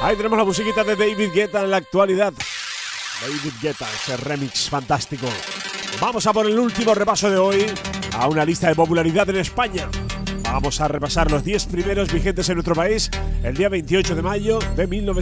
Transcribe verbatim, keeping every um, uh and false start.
Ahí tenemos la musiquita de David Guetta en la actualidad. David Guetta, ese remix fantástico. Vamos a por el último repaso de hoy a una lista de popularidad en España. Vamos a repasar los diez primeros vigentes en nuestro país el día veintiocho de mayo de mil novecientos